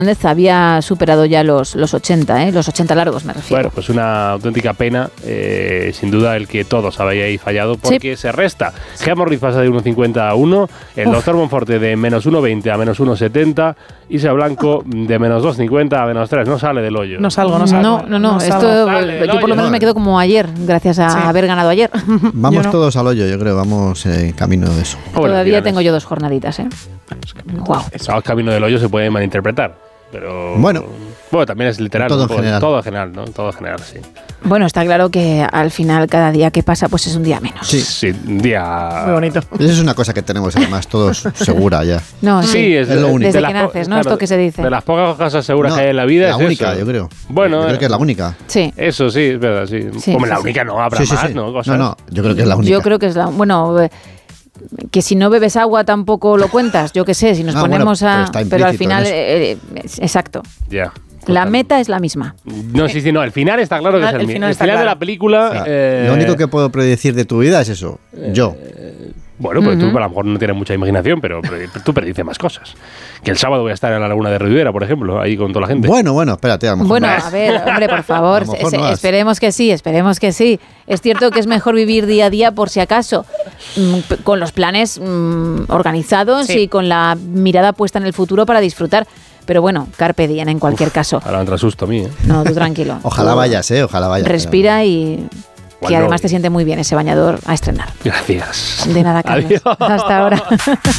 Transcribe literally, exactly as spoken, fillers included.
había superado ya los, los ochenta, ¿eh? Los ochenta largos me refiero. Bueno, pues una auténtica pena, eh, sin duda el que todos habéis fallado, porque sí. se resta. Gea Morriz pasa de uno cincuenta a uno, el Uf. doctor Monforte de menos uno veinte a menos uno setenta, Isa Blanco de menos dos cincuenta a menos tres, no sale del hoyo. No salgo, no salgo. No, no, no, no esto sale yo por lo menos me quedo como ayer, gracias a sí. haber ganado ayer. Vamos no. todos al hoyo, yo creo, vamos en eh, camino de eso. Todavía tengo yo dos jornaditas, ¿eh? Wow. El camino del hoyo se puede malinterpretar. Pero bueno, bueno, también es literal. Todo ¿no? en general. Todo en general, ¿no? Todo en general, sí. Bueno, está claro que al final cada día que pasa pues es un día menos. Sí, sí un día... Muy bonito. Eso es una cosa que tenemos además todos segura ya. No, sí, sí es, es lo único. Desde de que las, naces, ¿no? Claro, Esto que se dice. De las pocas cosas seguras no, que hay en la vida la es única, eso. yo creo. Bueno, yo creo que es la única. Sí. Eso sí, es verdad, sí. sí Hombre, sí, la sí. única no, habrá sí, sí, más, sí. ¿no? Cosas. No, no, yo creo que es la única. Yo creo que es la... Bueno... que si no bebes agua tampoco lo cuentas, yo qué sé, si nos ah, ponemos bueno, a... pero, pero al final, eh, eh, exacto. Ya. Yeah. La meta es la misma. No, sí, sí, no. El final está claro que es el, el mismo. final, El está final claro. de la película. O sea, eh, lo único que puedo predecir de tu vida es eso. Yo. Eh, bueno, pues uh-huh. tú a lo mejor no tienes mucha imaginación, pero, pero tú predices más cosas. Que el sábado voy a estar en la Laguna de Ribera, por ejemplo, ahí con toda la gente. Bueno, bueno, espérate. A lo mejor bueno, no a ver, hombre, por favor, no es, esperemos que sí, esperemos que sí. Es cierto que es mejor vivir día a día por si acaso, mmm, con los planes mmm, organizados sí. y con la mirada puesta en el futuro para disfrutar. Pero bueno, carpe diem en cualquier Uf, caso. Ahora entra susto a mí, ¿eh? No, tú tranquilo. Ojalá tú vayas, ¿eh? Ojalá vayas. Respira pero... y... Bueno, que además te siente muy bien ese bañador a estrenar. Gracias. De nada, Carlos. Adiós. Hasta ahora.